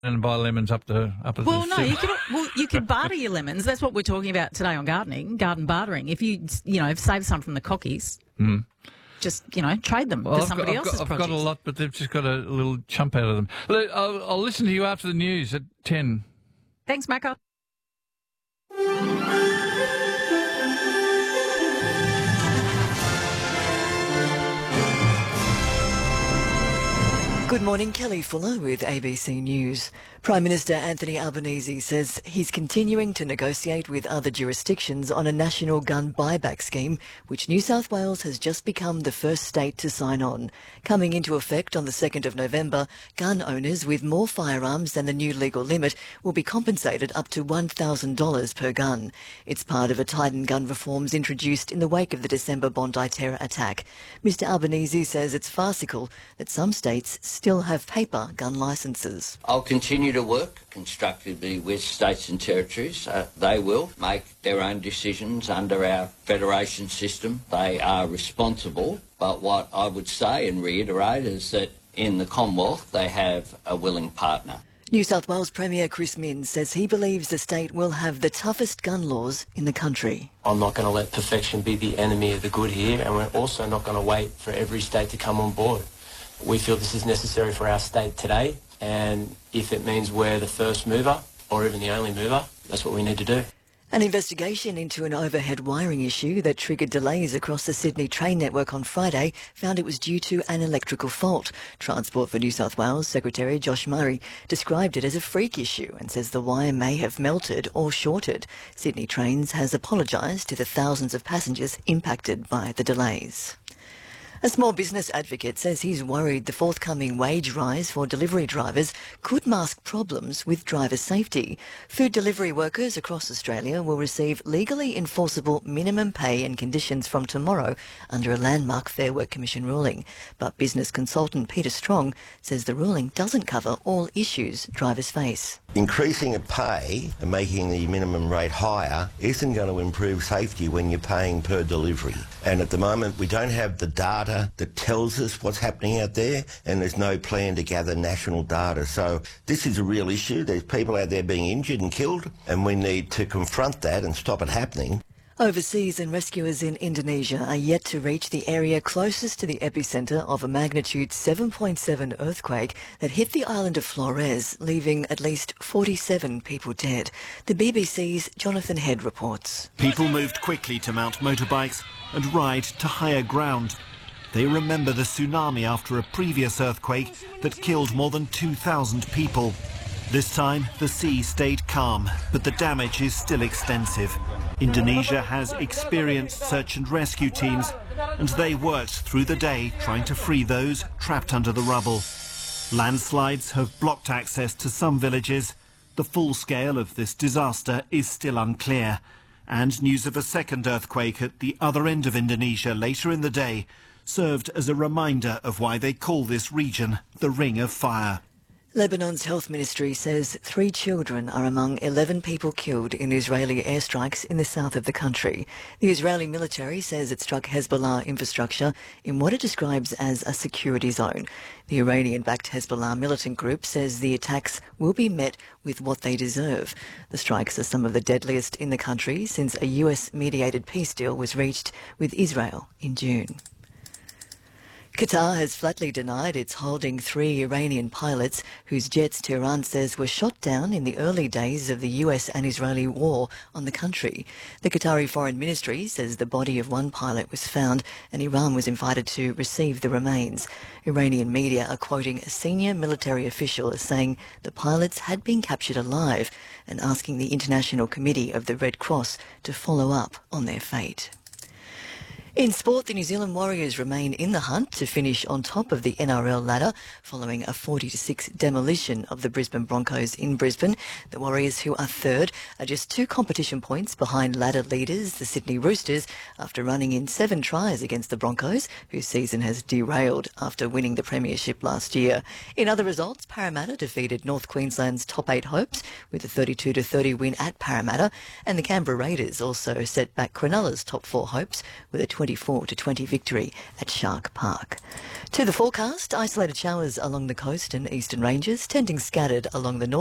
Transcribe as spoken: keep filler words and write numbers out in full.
and buy lemons up to up at Well, the no, super. you could well you could barter your lemons. That's what we're talking about today on gardening, garden bartering. If you you know save some from the cockies, mm. just you know trade them Well, for I've somebody got, I've else's got, I've produce. got a lot, but they've just got a little chump out of them. Look, I'll, I'll listen to you after the news at ten. Thanks, Macca. Good morning, Kelly Fuller with A B C News. Prime Minister Anthony Albanese says he's continuing to negotiate with other jurisdictions on a national gun buyback scheme, which New South Wales has just become the first state to sign on. Coming into effect on the second of November, gun owners with more firearms than the new legal limit will be compensated up to one thousand dollars per gun. It's part of a tightened gun reforms introduced in the wake of the December Bondi terror attack. Mister Albanese says it's farcical that some states still have paper gun licences. I'll continue to work constructively with states and territories. Uh, they will make their own decisions under our federation system. They are responsible, but what I would say and reiterate is that in the Commonwealth they have a willing partner. New South Wales Premier Chris Minns says he believes the state will have the toughest gun laws in the country. I'm not going to let perfection be the enemy of the good here, and we're also not going to wait for every state to come on board. We feel this is necessary for our state today, and if it means we're the first mover or even the only mover, that's what we need to do. An investigation into an overhead wiring issue that triggered delays across the Sydney train network on Friday found it was due to an electrical fault. Transport for New South Wales Secretary Josh Murray described it as a freak issue and says the wire may have melted or shorted. Sydney Trains has apologised to the thousands of passengers impacted by the delays. A small business advocate says he's worried the forthcoming wage rise for delivery drivers could mask problems with driver safety. Food delivery workers across Australia will receive legally enforceable minimum pay and conditions from tomorrow under a landmark Fair Work Commission ruling. But business consultant Peter Strong says the ruling doesn't cover all issues drivers face. Increasing a pay and making the minimum rate higher isn't going to improve safety when you're paying per delivery. And at the moment, we don't have the data that tells us what's happening out there, and there's no plan to gather national data. So this is a real issue. There's people out there being injured and killed, and we need to confront that and stop it happening. Overseas and rescuers in Indonesia are yet to reach the area closest to the epicentre of a magnitude seven point seven earthquake that hit the island of Flores, leaving at least forty-seven people dead. The B B C's Jonathan Head reports. People moved quickly to mount motorbikes and ride to higher ground. They remember the tsunami after a previous earthquake that killed more than two thousand people. This time, the sea stayed calm, but the damage is still extensive. Indonesia has experienced search and rescue teams, and they worked through the day trying to free those trapped under the rubble. Landslides have blocked access to some villages. The full scale of this disaster is still unclear, and news of a second earthquake at the other end of Indonesia later in the day served as a reminder of why they call this region the Ring of Fire. Lebanon's health ministry says three children are among eleven people killed in Israeli airstrikes in the south of the country. The Israeli military says it struck Hezbollah infrastructure in what it describes as a security zone. The Iranian-backed Hezbollah militant group says the attacks will be met with what they deserve. The strikes are some of the deadliest in the country since a U S-mediated peace deal was reached with Israel in June. Qatar has flatly denied it's holding three Iranian pilots whose jets Tehran says were shot down in the early days of the U S and Israeli war on the country. The Qatari Foreign Ministry says the body of one pilot was found and Iran was invited to receive the remains. Iranian media are quoting a senior military official as saying the pilots had been captured alive and asking the International Committee of the Red Cross to follow up on their fate. In sport, the New Zealand Warriors remain in the hunt to finish on top of the N R L ladder following a forty to six demolition of the Brisbane Broncos in Brisbane. The Warriors, who are third, are just two competition points behind ladder leaders, the Sydney Roosters, after running in seven tries against the Broncos, whose season has derailed after winning the premiership last year. In other results, Parramatta defeated North Queensland's top eight hopes with a thirty-two to thirty win at Parramatta, and the Canberra Raiders also set back Cronulla's top four hopes with a twenty-four to twenty victory at Shark Park. To the forecast, isolated showers along the coast and eastern ranges, tending scattered along the north.